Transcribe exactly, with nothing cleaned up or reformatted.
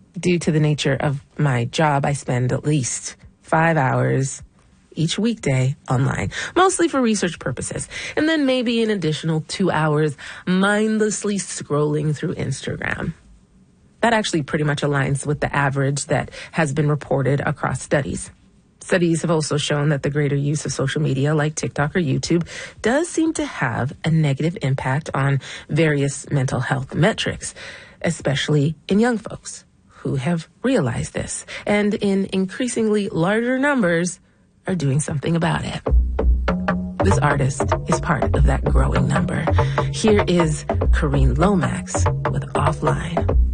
Due to the nature of my job, I spend at least five hours each weekday online, mostly for research purposes, and then maybe an additional two hours mindlessly scrolling through Instagram. That actually pretty much aligns with the average that has been reported across studies. Studies have also shown that the greater use of social media like TikTok or YouTube does seem to have a negative impact on various mental health metrics, especially in young folks who have realized this and in increasingly larger numbers are doing something about it. This artist is part of that growing number. Here is Kareen Lomax with Offline.